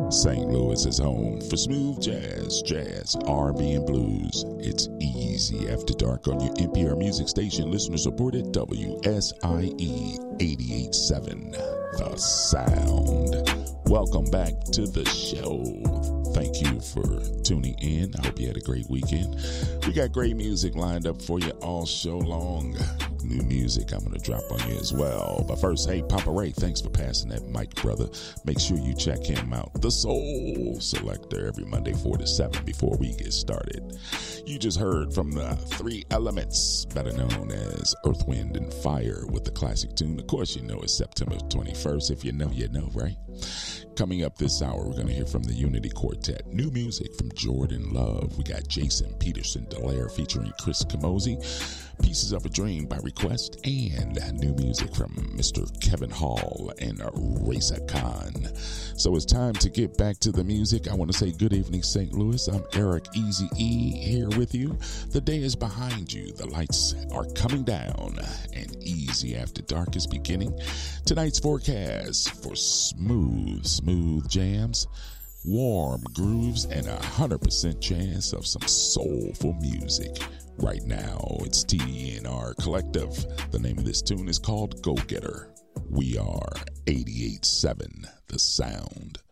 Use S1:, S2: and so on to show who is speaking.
S1: St. Louis is home for smooth jazz, R&B, and blues. It's easy after dark on your NPR music station, listener supported WSIE 88.7, The Sound. Welcome back to the show. Thank you for tuning in. I hope you had a great weekend. We got great music lined up for you all show long. New music I'm going to drop on you as well. But first, hey, Papa Ray, thanks for passing that mic, brother. Make sure you check him out, The Soul Selector, every Monday 4 to 7 before we get started. You just heard from the Three Elements, better known as Earth, Wind, and Fire, with the classic tune. Of course, you know it's September 21st. If you know, you know, right? Coming up this hour, we're going to hear from the Unity Quartet. New music from Jordan Love. We got Jason Peterson Dallaire featuring Chris Camozzi. Pieces of a Dream by request, and new music from Mr. Kevin Hall and Reza Khan. So it's time to get back to the music. I want to say good evening, St. Louis. I'm Eric Easy E here with you. The day is behind you. The lights are coming down, and Easy After Dark is beginning. Tonight's forecast for smooth jams, warm grooves, and 100% chance of some soulful music. Right now, it's TNR Collective. The name of this tune is called Go Getter. We are 88.7, The Sound.